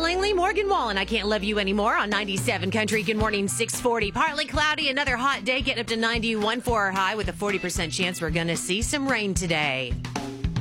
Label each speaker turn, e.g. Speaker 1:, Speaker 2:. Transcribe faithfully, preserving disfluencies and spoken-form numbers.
Speaker 1: Langley, Morgan Wallen. I can't love you anymore on ninety-seven Country. Good morning, six forty. Partly cloudy, another hot day, getting up to ninety-one for our high with a forty percent chance we're going to see some rain today.